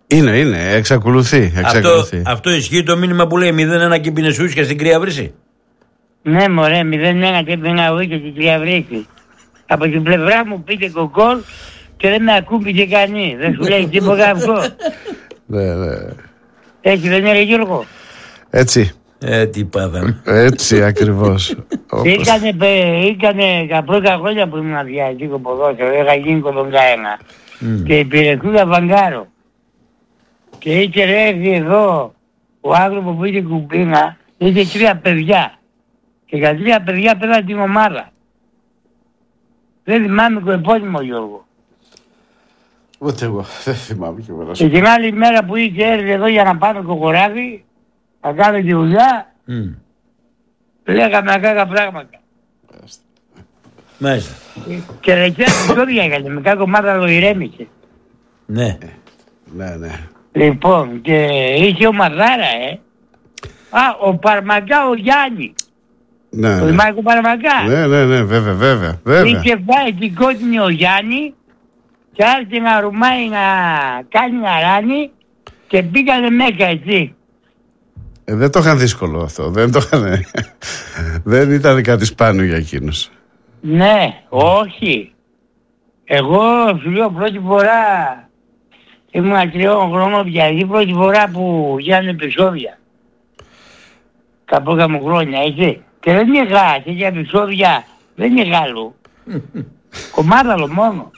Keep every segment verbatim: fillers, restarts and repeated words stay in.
Είναι, είναι, εξακολουθεί. εξακολουθεί. Αυτό, αυτό ισχύει το μήνυμα που λέει μηδέν ένα και πίνε σούτσια στην Κρύα Βρύση. Ναι, μωρέ, μηδέν ένα και πίνε εγώ και στην Κρύα Βρύση. Από την πλευρά μου πείτε κοκόλ και δεν με ακούμπηκε κανεί. Δεν σου λέει τίποτα αυτό. Ναι, ναι. Έτσι δεν είναι, Γιώργο? Έτσι. Ε, τι πάθαμε. Έτσι ακριβώς. Ήτανε, ήτανε τα πρώτα χρόνια που ήμουν διαιτητικό ποδόσφαιρο, είχα γίνει κοντονικά ένα. Mm. Και υπηρετούσα Βαγκάρο. Και είχε έρθει εδώ ο άνθρωπος που είχε κουμπίνα, είχε τρία παιδιά. Και για τρία παιδιά πέραν την ομάδα. Δεν θυμάμαι το επώνυμο, Γιώργο. Ούτε εγώ, δεν θυμάμαι και εγώ. Και την άλλη μέρα που είχε έρθει εδώ για να πάμε κοκοράδι, να κάνει τη δουλειά, mm. λέγαμε ακάκα πράγματα. Μάλιστα. Και δεξιά επεισόδια έκανε, με κάποια ομάδα το ηρέμησε. Ναι. Ναι, ναι. Λοιπόν, και είχε ομαδάρα, ε. Α, ο Παρμαγκά ο Γιάννη. Ναι, ο ναι. Μάρκο Παρμαγκά. Ναι, ναι, ναι, βέβαια, βέβαια, βέβαια. Είχε πάει την κόκκινη ο Γιάννη και άρχισε να ρουμάει να κάνει να ράνει και πήγανε μέκα, έτσι. Ε, δεν το είχαν δύσκολο αυτό. Δεν το είχαν. Δεν ήταν κάτι σπάνιο για εκείνους. Ναι, όχι. Εγώ σου λέω πρώτη φορά ήμουν τριών χρόνων πια, η πρώτη φορά που γίνανε επεισόδια. Τα πρώτα μου χρόνια, έτσι. Και δεν είχα τέτοια επεισόδια, δεν είχα άλλο. Κομμάταλο μόνο.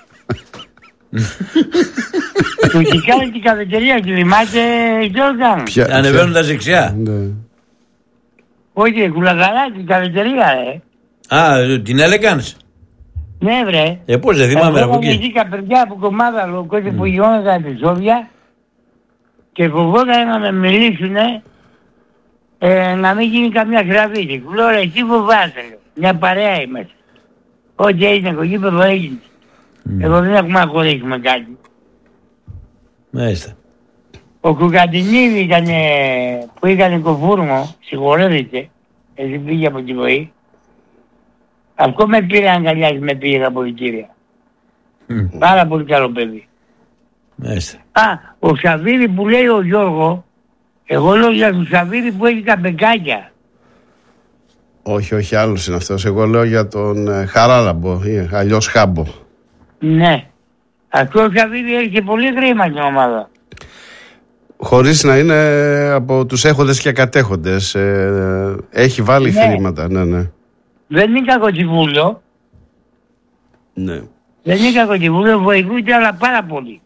Του είχε κάνει την καφετερία, τη θυμάται, Γιώργαν. Ανεβαίνοντας δεξιά. Όχι, κουλαγαλά την καφετερία, ε. Α, την Elegance. Ναι, βρε. Ε, πώς δεν θυμάμαι από εκεί. Εγώ είχα παιδιά από κομμάταλο, κόσμο που γινόταν επεισόδια και φοβόταν να με μιλήσουνε ε, να μην γίνει καμιά γραβίδη. Λέω ρε, εσύ φοβάσαι, μια παρέα είμαστε. Ό,τι έγινε το γήπεδο έγινε. Mm. Εγώ δεν έχουμε αγορήσουμε κάτι. Μάλιστα. Ο Κουκαντινίδη ήταν που είχαν κοφούρμο, συγχωρέθηκε, έτσι πήγε από τη βοή. Αυτό με πήρε αγκαλιάζει, με πήρε από την κύρια. Mm. Πάρα πολύ καλό παιδί. Μάλιστα. Α, ο Σαββίδη που λέει ο Γιώργο, εγώ λέω για τον Σαββίδη που έχει τα μπεκάκια. Όχι, όχι, άλλος είναι αυτός. Εγώ λέω για τον ε, Χαράλαμπο, ή αλλιώς Χάμπο. Ναι. Αυτό ο Σαββίδη έχει πολύ χρήμα στην ομάδα. Χωρίς να είναι από τους έχοντες και κατέχοντες. Ε, έχει βάλει ναι. χρήματα, ναι, ναι. Δεν είναι κακοτιβούλιο. Ναι. Δεν είναι κακοτιβούλιο, βοηθούνται αλλά πάρα πολύ.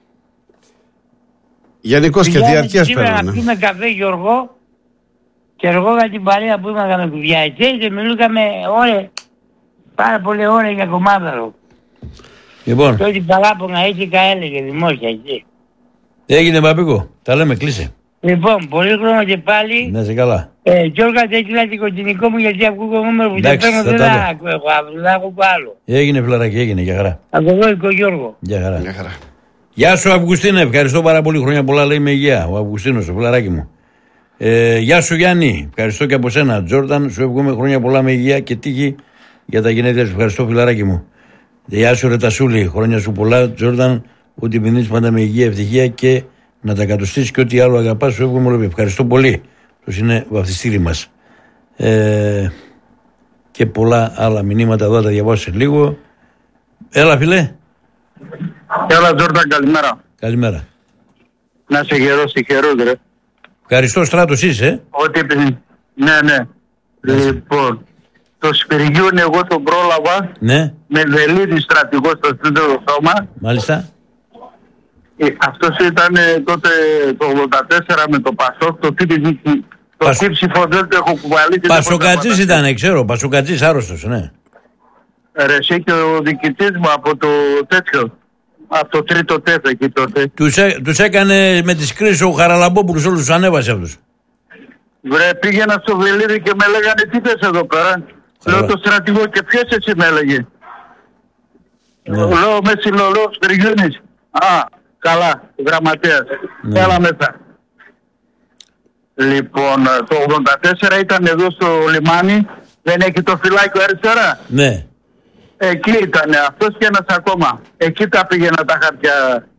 Γενικώς και διαρκείας παίρνουν. Σήμερα να πιούμε καφέ, Γιώργο, και εγώ για την παρέα που ήμασταν με κουβιάιτες και μιλούσαμε ώρες, πάρα πολλές ώρες για κομμάταρο. Λοιπόν. Και ό,τι παράπονα έτσι έλεγε δημόσια εκεί. Έγινε, Παπίκο. Τα λέμε, κλείσε. Λοιπόν, πολύ χρόνο και πάλι. Να είσαι καλά. Ε, Γιώργα, έστειλα την κοντινικό μου γιατί ακούω το νούμερο που δεν παίρνω, δεν θα ακούω εγώ, θα ακούω άλλο. Έγινε, φιλαράκι, έγινε, για χαρά. Από εγώ, οίκο Γιώργο. Για χαρά. Για χαρά. Γεια σου, Αυγουστίνε, ευχαριστώ πάρα πολύ. Χρόνια πολλά, λέει με υγεία. Ο Αυγουστίνος, το φιλαράκι μου. Ε, γεια σου, Γιάννη, ευχαριστώ και από σένα. Τζόρνταν, σου εύχομαι χρόνια πολλά με υγεία και τύχη για τα γενέθλια σου. Ευχαριστώ, φιλαράκι μου. Γεια σου, Ρετασούλη, χρόνια σου πολλά. Τζόρνταν, ότι πινείς πάντα με υγεία, ευτυχία και να τα κατοστήσεις και ό,τι άλλο αγαπάς, σου εύχομαι όλο. Ευχαριστώ πολύ. Αυτό είναι βαφτιστήρι μας. Ε, και πολλά άλλα μηνύματα εδώ, τα διαβάσω σε λίγο. Έλα, φιλέ. Έλα, Τζόρνταν, καλημέρα. Καλημέρα. Να είσαι γερός, τυχερός, ρε. Ευχαριστώ, Στράτος είσαι. Ό,τι επειδή... Ναι, ναι. Λοιπόν, το Σπυριγκιούν εγώ τον πρόλαβα. Ναι. Με Βελίδη στρατηγό στο τρίτο σώμα. Μάλιστα. Ε, αυτός ήταν ε, τότε το ογδόντα τέσσερα με το Πασόκ, το τι το Πασ... ψηφοδέλτιο έχω κουβαλήσει. Πασοκατζής ήταν, ξέρω, Πασοκατζής άρρωστος, ναι. Ρε, εσύ και ο διοικητής μου από το τέτοιο, από το τρίτο τέτοιο εκεί τότε. Τους, έ, τους έκανε με τις κρίσεις ο Χαραλαμπόπουλος, όλους τους ανέβασε αυτούς. Βρε, πήγαινα στο Βελίδη και με λέγανε τι θες εδώ πέρα. Λέω το στρατηγό και ποιος εσύ με έλεγε. Ναι. Λέω με συλλολό Σπυριγκιούνης. Α, καλά, γραμματέας. Ναι. Έλα μέσα. Λοιπόν, το ογδόντα τέσσερα ήταν εδώ στο λιμάνι. Δεν έχει το φυλάκιο αριστερά. Ναι. Εκεί ήταν αυτός και ένας ακόμα. Εκεί τα πήγαινα τα χαρτιά